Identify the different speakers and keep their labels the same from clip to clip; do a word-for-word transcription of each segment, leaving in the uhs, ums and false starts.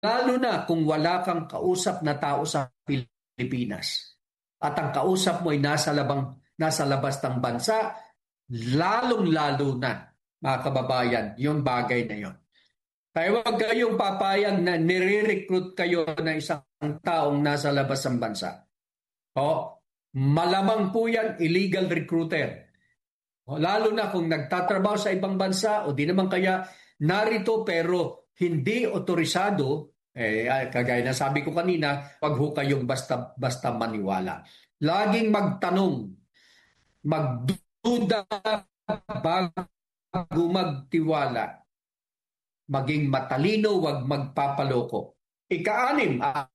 Speaker 1: lalo na kung wala kang kausap na tao sa Pilipinas at ang kausap mo ay nasa, labang, nasa labas ng bansa, lalong-lalo na, mga kababayan, yung bagay na yon. Kaya huwag kayong papayag na nire-recruit kayo na isang taong nasa labas ng bansa. O, malamang po yan illegal recruiter. O, lalo na kung nagtatrabaho sa ibang bansa o di naman kaya narito pero hindi otorisado, eh, kagaya na sabi ko kanina, wag ho kayong basta, basta maniwala. Laging magtanong, magduda bago magtiwala. Maging matalino, wag magpapaloko. Ika-anim at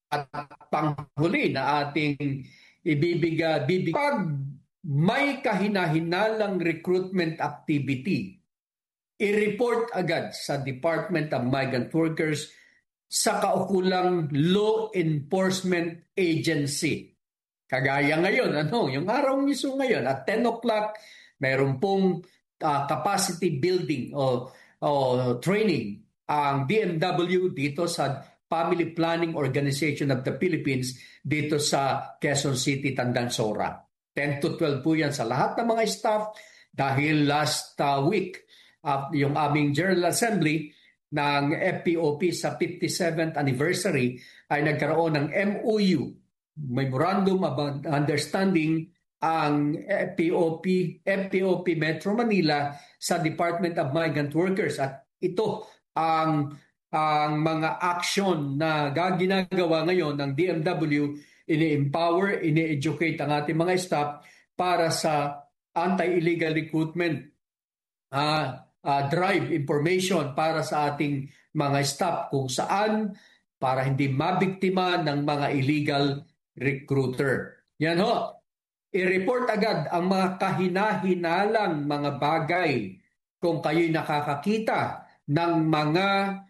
Speaker 1: panghuli na ating ibibiga, bibig, pag may kahinahinalang recruitment activity, i-report agad sa Department of Migrant Workers sa kaukulang law enforcement agency. Kagaya ngayon, ano, yung araw mismo ngayon, at ten o'clock, mayroon pong uh, capacity building o, o training ang D M W dito sa Family Planning Organization of the Philippines dito sa Quezon City, Tandansora. ten to twelve po yan sa lahat ng mga staff dahil last uh, week, uh, yung aming General Assembly ng F P O P sa fifty-seventh anniversary ay nagkaroon ng M O U, Memorandum of Understanding, ang F P O P, F P O P Metro Manila sa Department of Migrant Workers. At ito ang ang mga action na ginagawa ngayon ng D M W, ini-empower, ini-educate ang ating mga staff para sa anti-illegal recruitment uh, uh, drive information para sa ating mga staff kung saan para hindi mabiktima ng mga illegal recruiter. Yan ho, i-report agad ang mga kahinahinalang mga bagay kung kayo'y nakakakita ng mga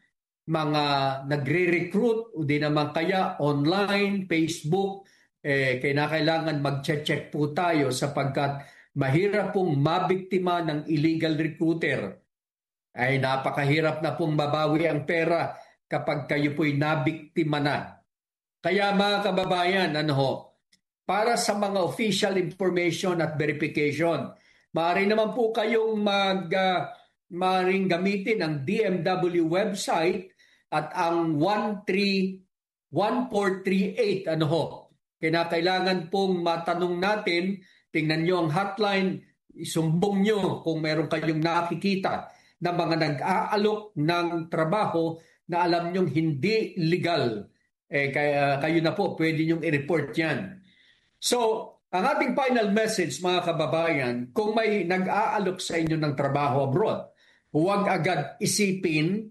Speaker 1: mga nagre-recruit o di naman kaya online, Facebook, eh, kailangan mag-check po tayo sapagkat mahirap pong mabiktima ng illegal recruiter. Ay napakahirap na pong mabawi ang pera kapag kayo po'y nabiktima na. Kaya mga kababayan, ano ho, para sa mga official information at verification, maaari naman po kayong mag, uh, maaaring gamitin ang D M W website at ang one three one four three eight, ano ho, kinakailangan pong matanong natin, tingnan nyo ang hotline, isumbong nyo kung meron kayong nakikita na mga nag-aalok ng trabaho na alam nyong hindi legal. Eh, kaya, kayo na po, pwede nyong i-report yan. So, ang ating final message mga kababayan, kung may nag-aalok sa inyo ng trabaho abroad, huwag agad isipin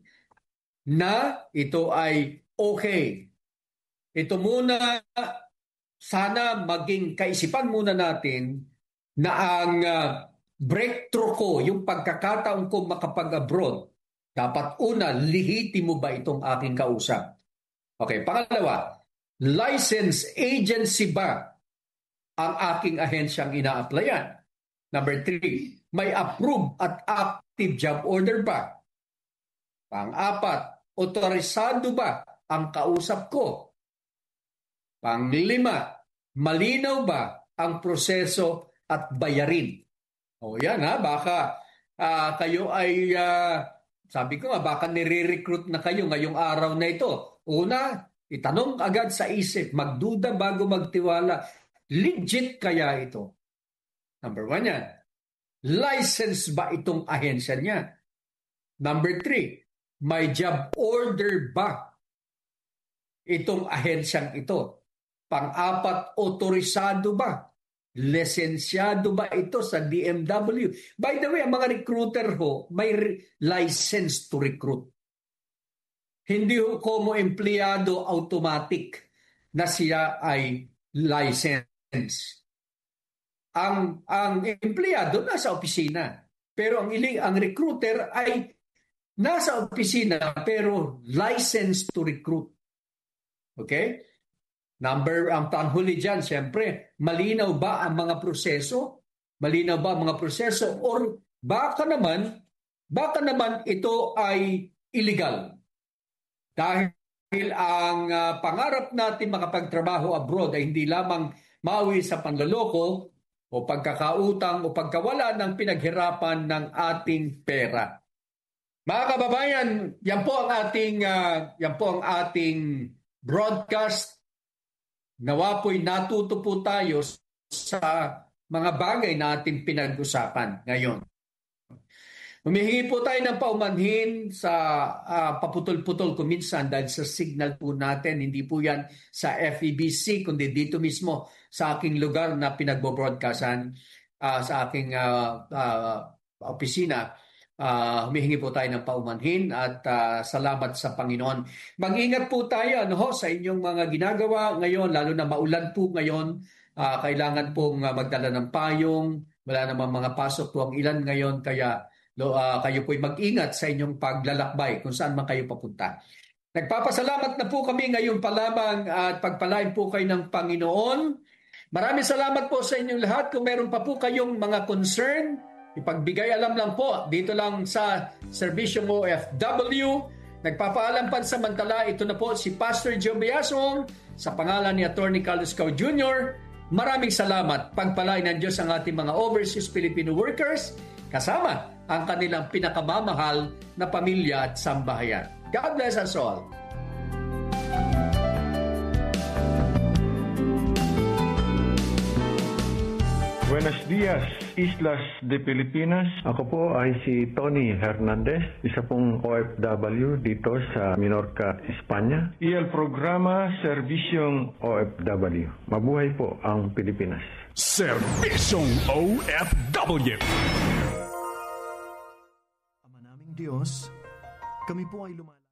Speaker 1: na ito ay okay. Ito muna, sana maging kaisipan muna natin na ang uh, breakthrough ko, yung pagkakataon ko makapag-abroad, dapat una, lihitimo ba itong aking kausap? Okay, pangalawa, license agency ba ang aking ahensyang ina-applyan? Number three, may approved at active job order ba? Pang-apat, otorisado ba ang kausap ko? Panglima, malinaw ba ang proseso at bayarin? O yan ha, baka uh, kayo ay, uh, sabi ko nga, baka nire-recruit na kayo ngayong araw na ito. Una, itanong agad sa isip, magduda bago magtiwala. Legit kaya ito? Number one yan. License ba itong ahensya niya? Number three, may job order ba itong ahensyang ito? Pang-apat, otorisado ba? Lisensyado ba ito sa D M W? By the way, ang mga recruiter ho, may license to recruit. Hindi ho como empleyado automatic na siya ay license. Ang ang empleyado nasa opisina, pero ang iling ang recruiter ay nasa opisina pero license to recruit. Okay? Number, ang panghuli dyan, siyempre, malinaw ba ang mga proseso? Malinaw ba ang mga proseso? Or baka naman, baka naman ito ay illegal. Dahil Dahil ang uh, pangarap natin makapagtrabaho abroad ay hindi lamang mawi sa panloloko o pagkakautang o pagkawala ng pinaghirapan ng ating pera. Mga kababayan, yan po ang ating uh, yan po ang ating broadcast. Nawa po'y natuto po tayo sa mga bagay na ating pinag-usapan ngayon. Humihingi po tayo ng paumanhin sa uh, paputol-putol kuminsan dahil sa signal po natin. Hindi po yan sa F E B C, kundi dito mismo sa aking lugar na pinagbo-broadcastan, uh, sa aking uh, uh, opisina. Uh, humihingi po tayo ng paumanhin at uh, salamat sa Panginoon. Mag-ingat po tayo ano, sa inyong mga ginagawa ngayon, lalo na maulan po ngayon. Uh, kailangan pong uh, magdala ng payong. Wala namang mga pasok po ang ilan ngayon, kaya Uh, kayo po'y mag-ingat sa inyong paglalakbay kung saan man kayo papunta. Nagpapasalamat na po kami ngayon pa lamang at pagpalain po kayo ng Panginoon. Maraming salamat po sa inyong lahat. Kung meron pa po kayong mga concern, ipagbigay alam lang po dito lang sa Servisyong O F W. Nagpapaalam pansamantala, ito na po si Pastor Joe Biasong sa pangalan ni Attorney Carlos Cao Junior Maraming salamat. Pagpalain ng Diyos ang ating mga overseas Filipino workers kasama ang kanilang pinakamamahal na pamilya at sambahayan. God bless us all.
Speaker 2: Buenos dias, Islas de Pilipinas. Ako po ay si Tony Hernandez, isa pong O F W dito sa Minorca, Espanya. Ial programa Servisyong O F W. Mabuhay po ang Pilipinas.
Speaker 3: Servisyong O F W.
Speaker 4: Diyos, kami po ay lumalapit.